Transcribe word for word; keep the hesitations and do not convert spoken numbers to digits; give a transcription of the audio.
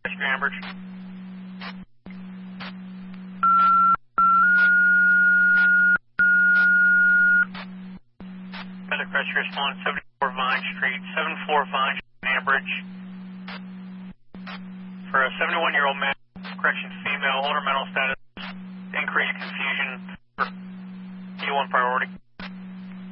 Ambridge. Medic rescue response, seventy-four Vine Street, seventy-four Vine Street, Ambridge. For a seventy-one-year-old male, correction female, older mental status, increased confusion for E one priority.